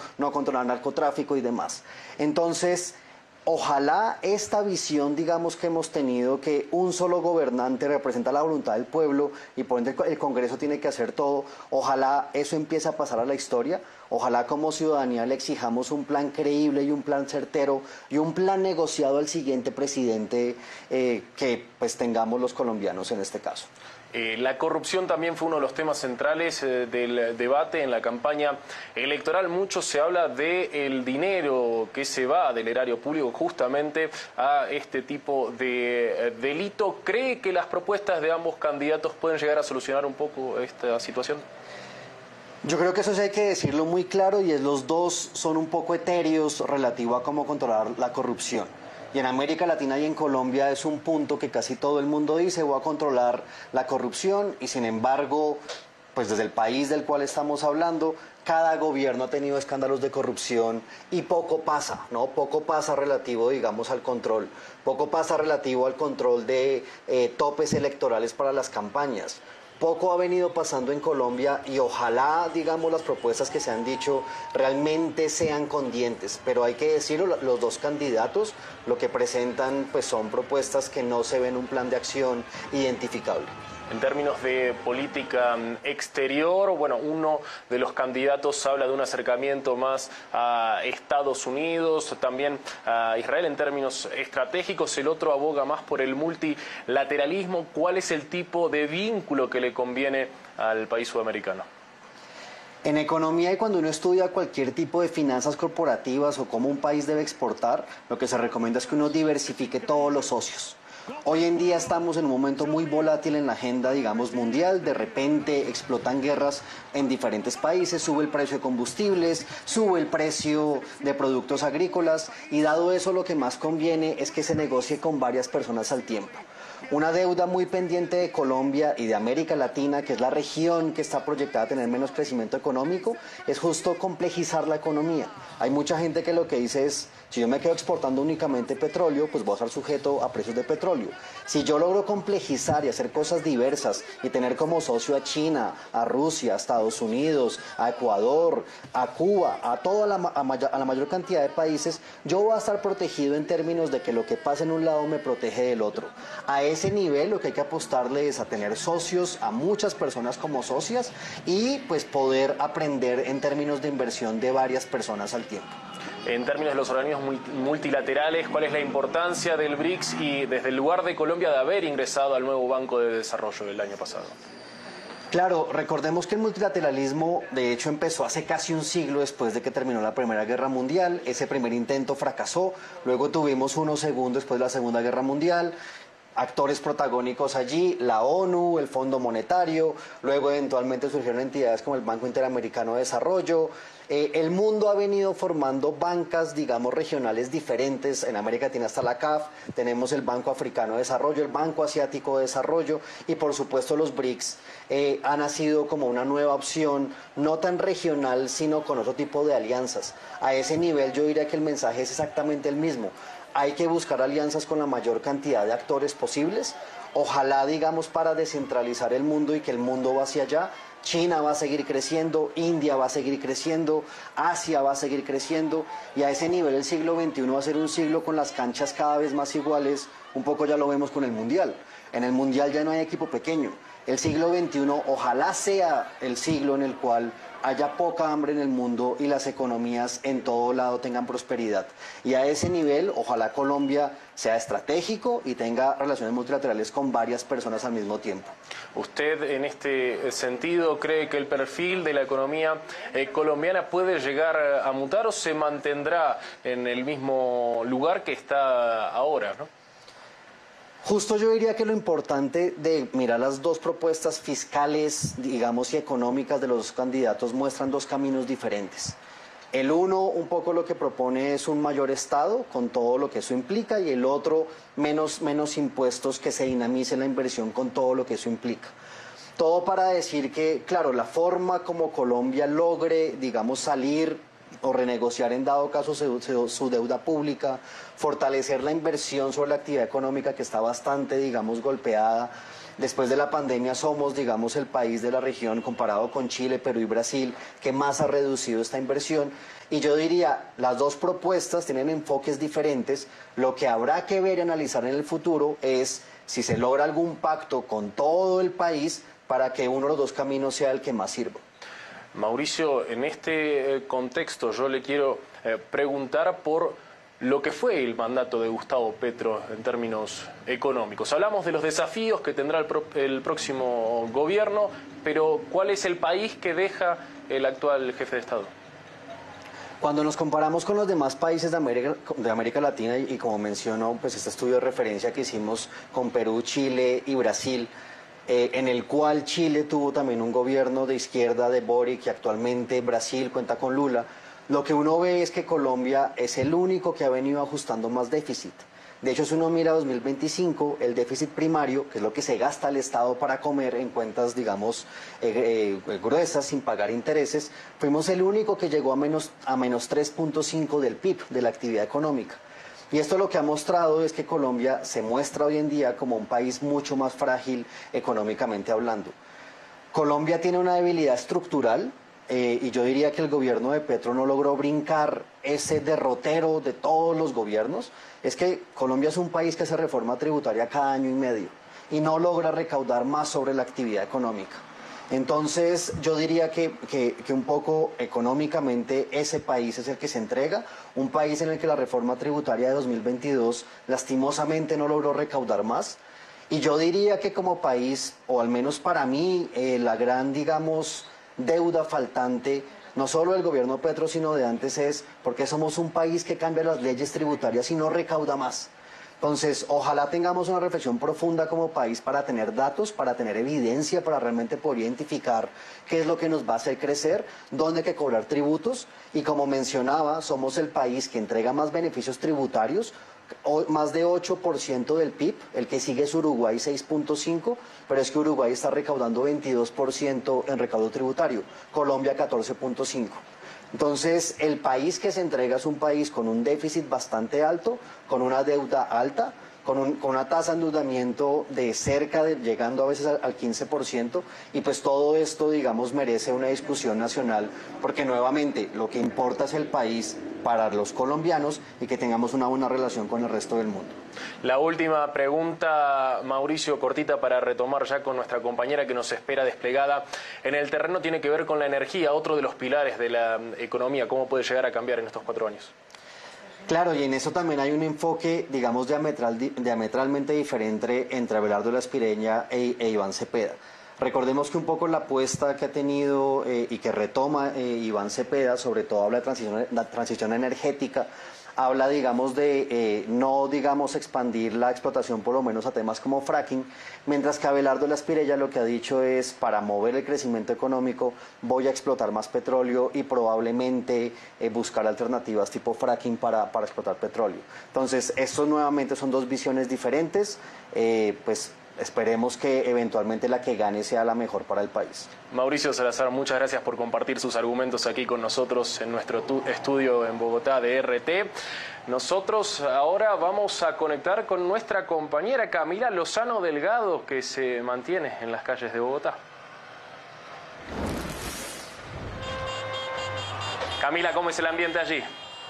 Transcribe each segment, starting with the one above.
no controlar narcotráfico y demás. Entonces, ojalá esta visión, digamos, que hemos tenido, que un solo gobernante representa la voluntad del pueblo y por ende el Congreso tiene que hacer todo, ojalá eso empiece a pasar a la historia, ojalá como ciudadanía le exijamos un plan creíble y un plan certero y un plan negociado al siguiente presidente que pues tengamos los colombianos en este caso. La corrupción también fue uno de los temas centrales del debate en la campaña electoral. Mucho se habla del dinero que se va del erario público justamente a este tipo de delito. ¿Cree que las propuestas de ambos candidatos pueden llegar a solucionar un poco esta situación? Yo creo que eso sí hay que decirlo muy claro y los dos son un poco etéreos relativo a cómo controlar la corrupción. Y en América Latina y en Colombia es un punto que casi todo el mundo dice, voy a controlar la corrupción, y sin embargo, pues desde el país del cual estamos hablando, cada gobierno ha tenido escándalos de corrupción y poco pasa, ¿no? Poco pasa relativo, digamos, al control, poco pasa relativo al control de topes electorales para las campañas. Poco ha venido pasando en Colombia y ojalá, digamos, las propuestas que se han dicho realmente sean con dientes. Pero hay que decirlo, los dos candidatos lo que presentan pues son propuestas que no se ven un plan de acción identificable. En términos de política exterior, bueno, uno de los candidatos habla de un acercamiento más a Estados Unidos, también a Israel en términos estratégicos, el otro aboga más por el multilateralismo. ¿Cuál es el tipo de vínculo que le conviene al país sudamericano? En economía y cuando uno estudia cualquier tipo de finanzas corporativas o cómo un país debe exportar, lo que se recomienda es que uno diversifique todos los socios. Hoy en día estamos en un momento muy volátil en la agenda, digamos, mundial. De repente explotan guerras en diferentes países, sube el precio de combustibles, sube el precio de productos agrícolas y dado eso lo que más conviene es que se negocie con varias personas al tiempo. Una deuda muy pendiente de Colombia y de América Latina, que es la región que está proyectada a tener menos crecimiento económico, es justo complejizar la economía. Hay mucha gente que lo que dice es, si yo me quedo exportando únicamente petróleo, pues voy a estar sujeto a precios de petróleo. Si yo logro complejizar y hacer cosas diversas y tener como socio a China, a Rusia, a Estados Unidos, a Ecuador, a Cuba, a toda la mayor cantidad de países, yo voy a estar protegido en términos de que lo que pasa en un lado me protege del otro. A ese nivel lo que hay que apostarle es a tener socios, a muchas personas como socias y pues poder aprender en términos de inversión de varias personas al tiempo. En términos de los organismos multilaterales, ¿cuál es la importancia del BRICS y desde el lugar de Colombia de haber ingresado al nuevo Banco de Desarrollo del año pasado? Claro, recordemos que el multilateralismo de hecho empezó hace casi un siglo después de que terminó la Primera Guerra Mundial. Ese primer intento fracasó, luego tuvimos uno segundo después de la Segunda Guerra Mundial. Actores protagónicos allí, la ONU, el Fondo Monetario, luego eventualmente surgieron entidades como el Banco Interamericano de Desarrollo. El mundo ha venido formando bancas, digamos, regionales diferentes. En América Latina está la CAF, tenemos el Banco Africano de Desarrollo, el Banco Asiático de Desarrollo y por supuesto los BRICS han nacido como una nueva opción, no tan regional, sino con otro tipo de alianzas. A ese nivel yo diría que el mensaje es exactamente el mismo. Hay que buscar alianzas con la mayor cantidad de actores posibles. Ojalá, digamos, para descentralizar el mundo y que el mundo va hacia allá. China va a seguir creciendo, India va a seguir creciendo, Asia va a seguir creciendo y a ese nivel el siglo XXI va a ser un siglo con las canchas cada vez más iguales. Un poco ya lo vemos con el Mundial. En el Mundial ya no hay equipo pequeño. El siglo XXI ojalá sea el siglo en el cual haya poca hambre en el mundo y las economías en todo lado tengan prosperidad. Y a ese nivel, ojalá Colombia sea estratégico y tenga relaciones multilaterales con varias personas al mismo tiempo. ¿Usted en este sentido cree que el perfil de la economía colombiana puede llegar a mutar o se mantendrá en el mismo lugar que está ahora, ¿no? Justo yo diría que lo importante de mirar las dos propuestas fiscales, digamos, y económicas de los candidatos muestran dos caminos diferentes. El uno, un poco lo que propone es un mayor Estado, con todo lo que eso implica, y el otro, menos impuestos, que se dinamice la inversión con todo lo que eso implica. Todo para decir que, claro, la forma como Colombia logre, digamos, salir o renegociar en dado caso su deuda pública, fortalecer la inversión sobre la actividad económica que está bastante, digamos, golpeada, Después de la pandemia somos, digamos, el país de la región comparado con Chile, Perú y Brasil que más ha reducido esta inversión. Y yo diría, las dos propuestas tienen enfoques diferentes. Lo que habrá que ver y analizar en el futuro es si se logra algún pacto con todo el país para que uno de los dos caminos sea el que más sirva. Mauricio, en este contexto yo le quiero preguntar por lo que fue el mandato de Gustavo Petro en términos económicos. Hablamos de los desafíos que tendrá el próximo gobierno, pero ¿cuál es el país que deja el actual jefe de Estado? Cuando nos comparamos con los demás países de América Latina, y como mencionó, pues este estudio de referencia que hicimos con Perú, Chile y Brasil, en el cual Chile tuvo también un gobierno de izquierda de Boric y actualmente Brasil cuenta con Lula, lo que uno ve es que Colombia es el único que ha venido ajustando más déficit. De hecho, si uno mira 2025, el déficit primario, que es lo que se gasta el Estado para comer en cuentas, digamos, gruesas, sin pagar intereses, fuimos el único que llegó a menos 3.5 del PIB, de la actividad económica. Y esto lo que ha mostrado es que Colombia se muestra hoy en día como un país mucho más frágil económicamente hablando. Colombia tiene una debilidad estructural y yo diría que el gobierno de Petro no logró brincar ese derrotero de todos los gobiernos. Es que Colombia es un país que hace reforma tributaria cada año y medio y no logra recaudar más sobre la actividad económica. Entonces yo diría que un poco económicamente ese país es el que se entrega, un país en el que la reforma tributaria de 2022 lastimosamente no logró recaudar más. Y yo diría que como país, o al menos para mí, la gran, digamos, deuda faltante, no solo del gobierno Petro, sino de antes, es porque somos un país que cambia las leyes tributarias y no recauda más. Entonces, ojalá tengamos una reflexión profunda como país para tener datos, para tener evidencia, para realmente poder identificar qué es lo que nos va a hacer crecer, dónde hay que cobrar tributos. Y como mencionaba, somos el país que entrega más beneficios tributarios, más de 8% del PIB, el que sigue es Uruguay 6.5%, pero es que Uruguay está recaudando 22% en recaudo tributario, Colombia 14.5%. Entonces, el país que se entrega es un país con un déficit bastante alto, con una deuda alta, con una tasa de endeudamiento de llegando a veces al 15%, y pues todo esto, digamos, merece una discusión nacional, porque nuevamente lo que importa es el país para los colombianos y que tengamos una buena relación con el resto del mundo. La última pregunta, Mauricio, cortita para retomar ya con nuestra compañera que nos espera desplegada en el terreno, tiene que ver con la energía, otro de los pilares de la economía. ¿Cómo puede llegar a cambiar en estos 4 años? Claro, y en eso también hay un enfoque, digamos, diametralmente diferente entre Abelardo de la Espireña e Iván Cepeda. Recordemos que un poco la apuesta que ha tenido y que retoma Iván Cepeda, sobre todo habla de la transición energética, habla, digamos, de no, digamos, expandir la explotación por lo menos a temas como fracking, mientras que Abelardo de la Espireña lo que ha dicho es, para mover el crecimiento económico voy a explotar más petróleo y probablemente buscar alternativas tipo fracking para explotar petróleo. Entonces, estos nuevamente son dos visiones diferentes, pues esperemos que eventualmente la que gane sea la mejor para el país. Mauricio Salazar, muchas gracias por compartir sus argumentos aquí con nosotros en nuestro estudio en Bogotá de RT. Nosotros ahora vamos a conectar con nuestra compañera Camila Lozano Delgado, que se mantiene en las calles de Bogotá. Camila, ¿cómo es el ambiente allí?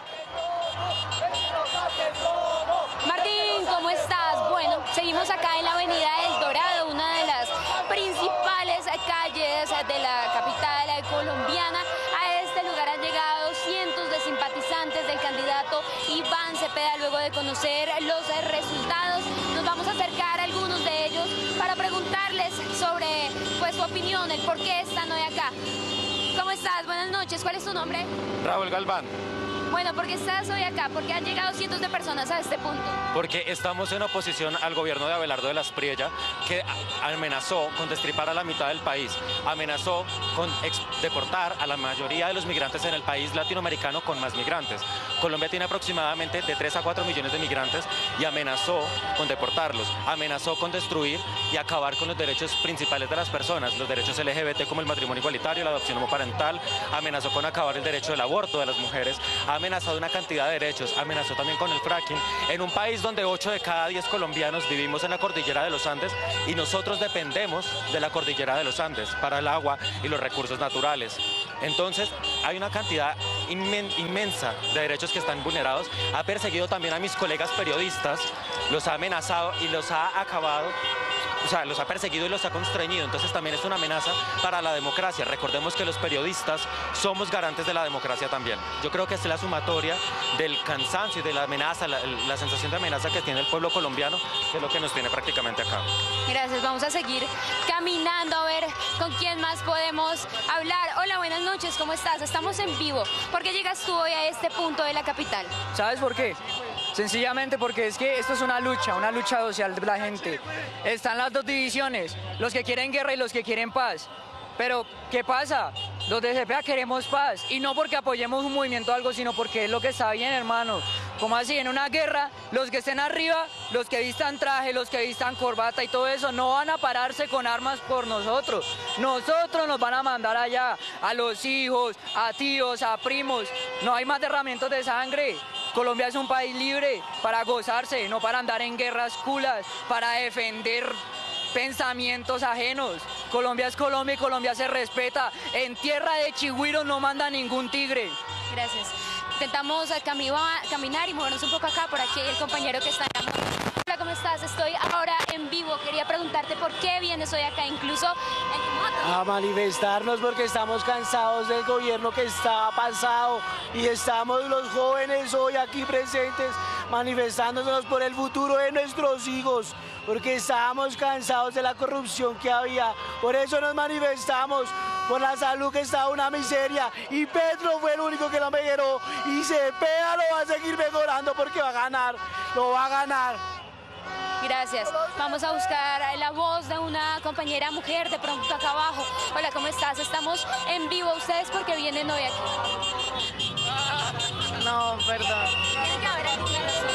Martín, ¿cómo estás? Bueno, seguimos acá en la avenida El Dorado, una de las principales calles de la capital colombiana. A este lugar han llegado cientos de simpatizantes del candidato Iván Cepeda luego de conocer los resultados. Nos vamos a acercar a algunos de ellos para preguntarles sobre su opinión, el por qué están hoy acá. ¿Cómo estás? Buenas noches. ¿Cuál es tu nombre? Raúl Galván. Bueno, ¿por qué estás hoy acá? ¿Por qué han llegado cientos de personas a este punto? Porque estamos en oposición al gobierno de Abelardo de la Espriella, que amenazó con destripar a la mitad del país, amenazó con deportar a la mayoría de los migrantes en el país latinoamericano con más migrantes. Colombia tiene aproximadamente de 3 a 4 millones de migrantes y amenazó con deportarlos, amenazó con destruir y acabar con los derechos principales de las personas, los derechos LGBT como el matrimonio igualitario, la adopción homoparental, amenazó con acabar el derecho del aborto de las mujeres, ha amenazado una cantidad de derechos, amenazó también con el fracking, en un país donde 8 de cada 10 colombianos vivimos en la cordillera de los Andes y nosotros dependemos de la cordillera de los Andes para el agua y los recursos naturales. Entonces, hay una cantidad inmensa de derechos que están vulnerados. Ha perseguido también a mis colegas periodistas, los ha amenazado y los ha acabado. O sea, los ha perseguido y los ha constreñido, entonces también es una amenaza para la democracia. Recordemos que los periodistas somos garantes de la democracia también. Yo creo que es la sumatoria del cansancio y de la amenaza, la sensación de amenaza que tiene el pueblo colombiano, que es lo que nos tiene prácticamente acá. Gracias, vamos a seguir caminando a ver con quién más podemos hablar. Hola, buenas noches, ¿cómo estás? Estamos en vivo. ¿Por qué llegas tú hoy a este punto de la capital? ¿Sabes por qué? Sencillamente porque es que esto es una lucha social de la gente. Están las dos divisiones, los que quieren guerra y los que quieren paz. Pero, ¿qué pasa? Los de CPA queremos paz, y no porque apoyemos un movimiento o algo, sino porque es lo que está bien, hermano. Como así, en una guerra, los que estén arriba, los que vistan traje, los que vistan corbata y todo eso, no van a pararse con armas por nosotros. Nosotros nos van a mandar allá, a los hijos, a tíos, a primos. No hay más derramamientos de sangre. Colombia es un país libre para gozarse, no para andar en guerras culas, para defender pensamientos ajenos. Colombia es Colombia y Colombia se respeta. En tierra de chigüiros no manda ningún tigre. Gracias. Intentamos caminar y movernos un poco acá, por aquí el compañero que está en la moto. Hola, ¿cómo estás? Estoy ahora en vivo. Quería preguntarte por qué vienes hoy acá, incluso en tu moto. A manifestarnos porque estamos cansados del gobierno que está pasado y estamos los jóvenes hoy aquí presentes manifestándonos por el futuro de nuestros hijos, porque estábamos cansados de la corrupción que había. Por eso nos manifestamos, por la salud que está una miseria, y Petro fue el único que lo mejoró, y Cepeda lo va a seguir mejorando porque va a ganar, lo va a ganar. Gracias. Vamos a buscar la voz de una compañera mujer de pronto acá abajo. Hola, ¿cómo estás? Estamos en vivo. ¿Ustedes por qué vienen hoy aquí? No, perdón. Tiene que haber alguna razón.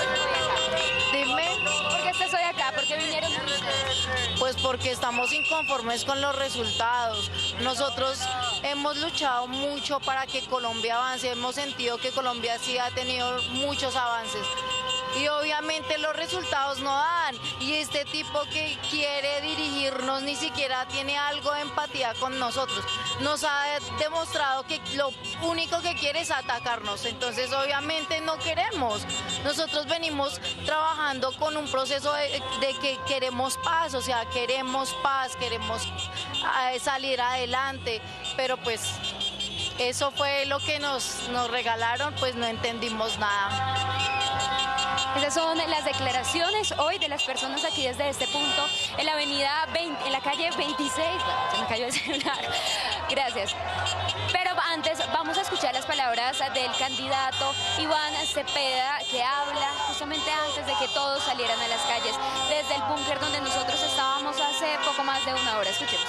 Dime. ¿Por qué estás hoy acá? ¿Por qué vinieron ustedes? Pues porque estamos inconformes con los resultados. Nosotros hemos luchado mucho para que Colombia avance. Hemos sentido que Colombia sí ha tenido muchos avances. Y obviamente los resultados no dan, y este tipo que quiere dirigirnos ni siquiera tiene algo de empatía con nosotros. Nos ha demostrado que lo único que quiere es atacarnos, entonces obviamente no queremos. Nosotros venimos trabajando con un proceso de que queremos paz, o sea, queremos paz, queremos salir adelante, pero pues eso fue lo que nos regalaron, pues no entendimos nada. Esas son las declaraciones hoy de las personas aquí desde este punto en la avenida 20, en la calle 26. Bueno, se me cayó el celular. Gracias. Pero antes vamos a escuchar las palabras del candidato Iván Cepeda, que habla justamente antes de que todos salieran a las calles desde el búnker donde nosotros estábamos hace poco más de una hora. Escuchemos.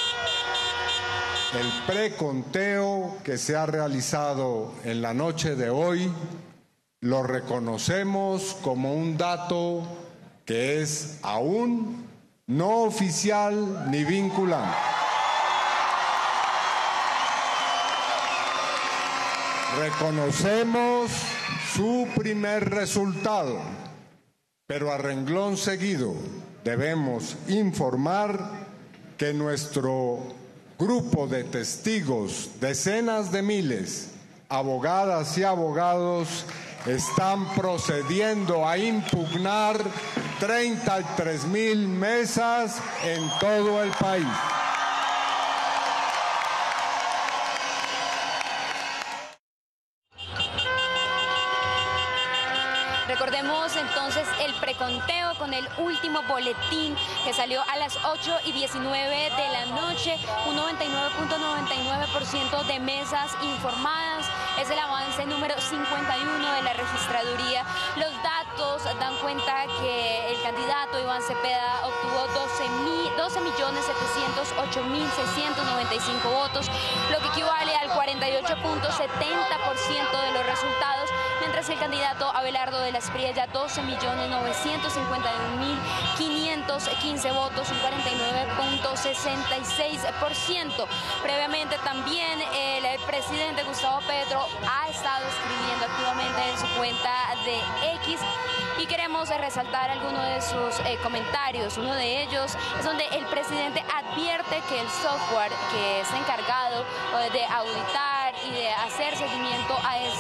El preconteo que se ha realizado en la noche de hoy lo reconocemos como un dato que es aún no oficial ni vinculante. Reconocemos su primer resultado, pero a renglón seguido debemos informar que nuestro grupo de testigos, decenas de miles, abogadas y abogados, están procediendo a impugnar 33,000 mesas en todo el país. Recordemos entonces el preconteo con el último boletín que salió a las 8:19 de la noche, un 99.99% de mesas informadas. Es el avance número 51 de la registraduría. Los datos dan cuenta que el candidato Iván Cepeda obtuvo 12.708.695 votos, lo que equivale al 48.70% de los resultados, mientras que el candidato Abelardo de la Espriella 12.951.515 votos, un 49.66%. Previamente también el presidente Gustavo Petro ha estado escribiendo activamente en su cuenta de X y queremos resaltar algunos de sus comentarios. Uno de ellos es donde el presidente advierte que el software que está encargado de auditar y de hacer seguimiento a